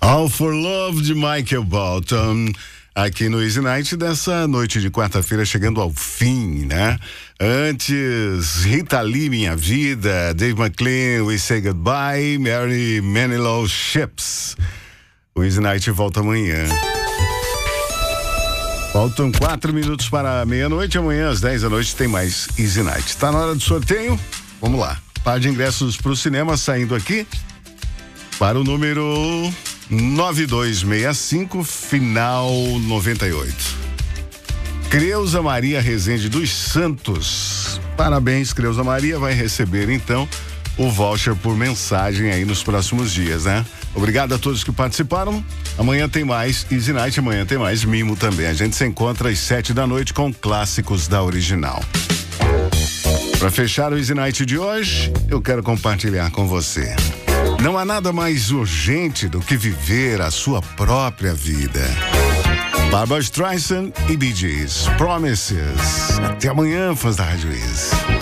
All for Love de Michael Bolton, aqui no Easy Night dessa noite de quarta-feira, chegando ao fim, né? Antes, Rita Lee, Minha Vida, Dave McLean, We Say Goodbye, Mary Manilow, Ships. O Easy Night volta amanhã. Faltam 4 minutos para meia-noite. Amanhã às 10 da noite tem mais Easy Night. Tá na hora do sorteio? Vamos lá. Par de ingressos pro cinema saindo aqui para o número 9265, final 98. Creuza Maria Rezende dos Santos. Parabéns, Creuza Maria. Vai receber então o voucher por mensagem aí nos próximos dias, né? Obrigado a todos que participaram. Amanhã tem mais Easy Night, amanhã tem mais Mimo também. A gente se encontra às 7 da noite com clássicos da Original. Para fechar o Easy Night de hoje, eu quero compartilhar com você. Não há nada mais urgente do que viver a sua própria vida. Barbra Streisand e Bee Gees, Promises. Até amanhã, fãs da Rádio Easy.